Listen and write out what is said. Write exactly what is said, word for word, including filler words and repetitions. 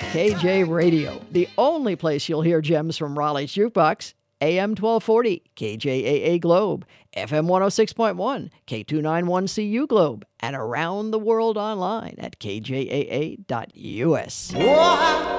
K J Radio, the only place you'll hear gems from Raleigh's Jukebox. A M twelve forty, K J A A Globe, F M one oh six point one, K two ninety-one C U Globe, and around the world online at K J A A dot U S. Oh,